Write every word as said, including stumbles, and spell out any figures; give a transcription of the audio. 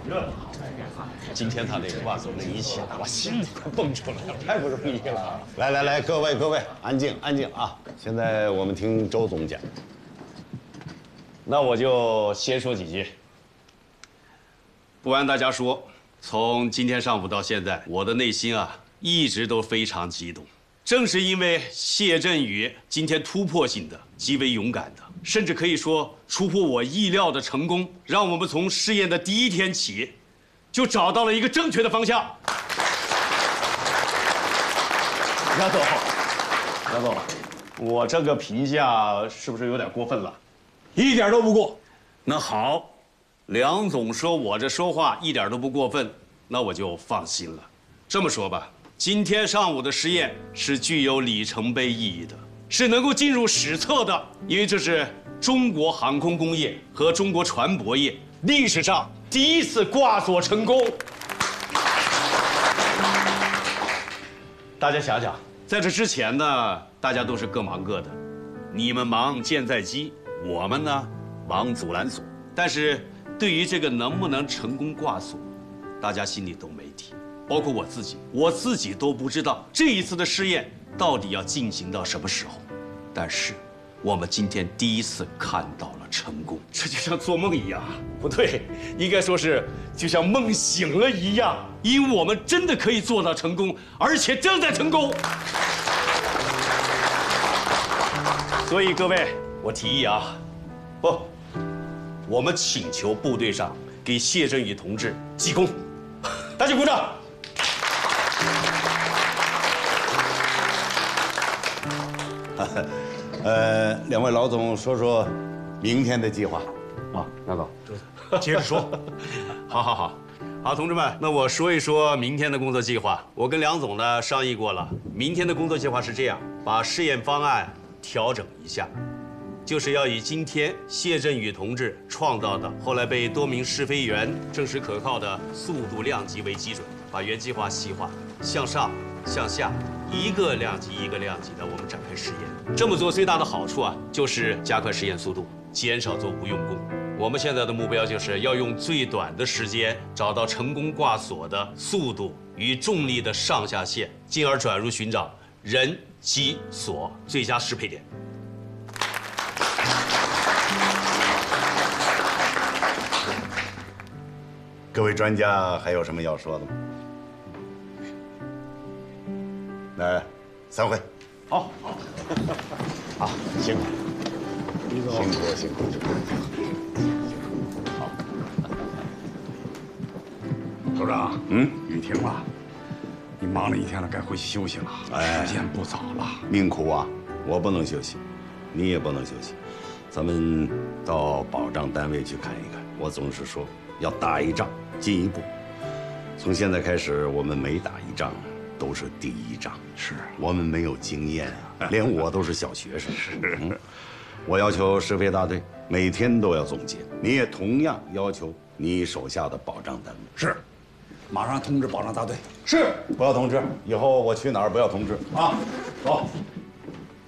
这今天他那个挂总那一起来，我心里快蹦出来了，太不容易了。 来来来，各位各位，安静安静啊！现在我们听周总讲。 那我就先说几句。不瞒大家说，从今天上午到现在，我的内心啊一直都非常激动。正是因为谢振宇今天突破性的、极为勇敢的，甚至可以说出乎我意料的成功，让我们从试验的第一天起，就找到了一个正确的方向。杨总，杨总，我这个评价是不是有点过分了？ 一点都不过。 那好，梁总说我这说话一点都不过分，那我就放心了。这么说吧。 今天上午的实验是具有里程碑意义的，是能够进入史册的，因为这是中国航空工业和中国船舶业历史上第一次挂锁成功。大家想想，在这之前呢，大家都是各忙各的，你们忙舰载机，我们呢忙阻拦锁。但是对于这个能不能成功挂锁，大家心里都没底。 包括我自己，我自己都不知道这一次的试验到底要进行到什么时候。但是，我们今天第一次看到了成功，这就像做梦一样，不对，应该说是就像梦醒了一样，因为我们真的可以做到成功，而且正在成功。所以各位，我提议啊，不，我们请求部队上给谢振宇同志记功，大家鼓掌。 呃，两位老总说说明天的计划。 啊，梁总，接着说。好，好，好，好，同志们，那我说一说明天的工作计划。我跟梁总呢商议过了，明天的工作计划是这样：把试验方案调整一下，就是要以今天谢振宇同志创造的，后来被多名试飞员证实可靠的速度量级为基准，把原计划细化，向上、向下。 一个量级一个量级的，我们展开试验。这么做最大的好处啊，就是加快实验速度，减少做无用功。我们现在的目标就是要用最短的时间找到成功挂锁的速度与重力的上下限，进而转入寻找人机锁最佳适配点。 各位专家还有什么要说的吗？ 来，散会。 好，好，好，辛苦， 辛苦辛苦辛苦。 好，首长，嗯，雨停了，你忙了一天了，该回去休息了。哎，时间不早了。 命苦啊，我不能休息，你也不能休息。咱们到保障单位去看一看。我总是说，要打一仗进一步。从现在开始，我们每打一仗。 都是第一仗， 是我们没有经验啊，连我都是小学生。是，嗯，我要求试飞大队每天都要总结，你也同样要求你手下的保障单位。 是，马上通知保障大队。 是，不要通知，以后我去哪儿不要通知啊。走。